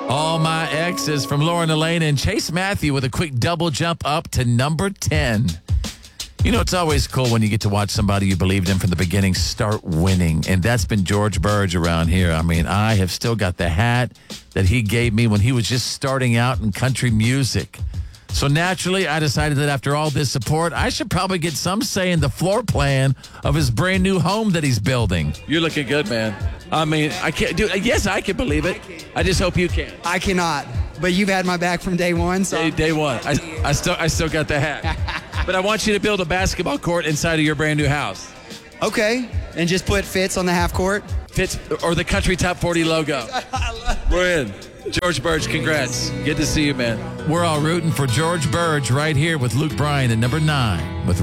All My Exes from Lauren Elaine and Chase Matthew with a quick double jump up to number 10. You know, it's always cool when you get to watch somebody you believed in from the beginning start winning. And that's been George Burge around here. I mean, I have still got the hat that he gave me when he was just starting out in country music. So naturally, I decided that after all this support, I should probably get some say in the floor plan of his brand new home that he's building. You're looking good, man. I mean, I can't do. Yes, I can believe it. I just hope you can. I cannot, but you've had my back from day one. So Day one. I still got the hat. But I want you to build a basketball court inside of your brand new house. Okay, and just put Fitz on the half court. Fitz or the Country Top 40 logo. We're in. George Burge, congrats. Good to see you, man. We're all rooting for George Burge right here with Luke Bryan at number 9 with